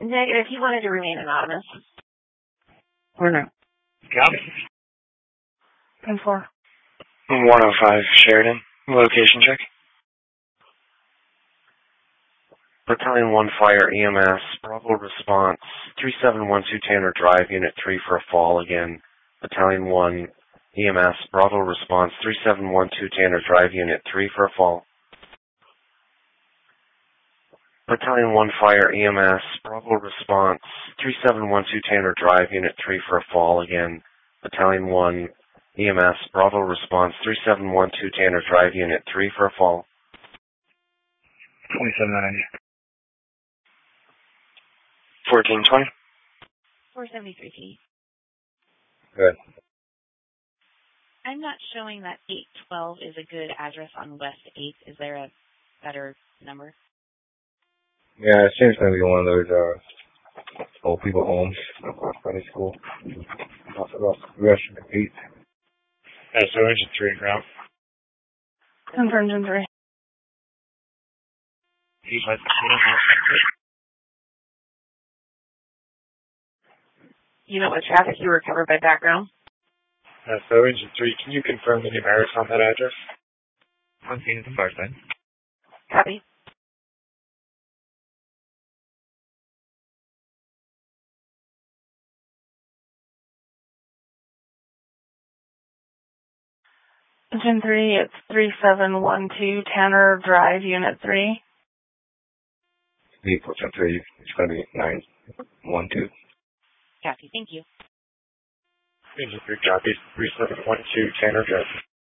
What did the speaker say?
Negative. He wanted to remain anonymous. Where now? Copy. 10-4. 105 Sheridan. Location check. Battalion 1 Fire EMS. Bravo response. 3712 Tanner Drive, Unit 3 for a fall again. Battalion 1 EMS. Bravo response. 3712 Tanner Drive, Unit 3 for a fall. Battalion 1 Fire EMS. Bravo response. 3712 Tanner Drive, Unit 3 for a fall again. Battalion 1 EMS. Bravo response. 3712 Tanner Drive, Unit 3 for a fall. 2790. 1420. 473 feet. Good. I'm not showing that 812 is a good address on West 8th. Is there a better number? Yeah, it seems to be one of those old people homes. Funny school. Rest of the feet. So engine 3 ground. Confirmed engine 3. You know what traffic you were covered by background? So engine 3, can you confirm the numerics on that address? 1 scene at the far side. Copy. Engine 3, it's 3712 Tanner Drive, Unit 3. Vehicle jump 3, it's going to be 912. Copy. Thank you. Engine 3 copies. 3712 Tanner Drive.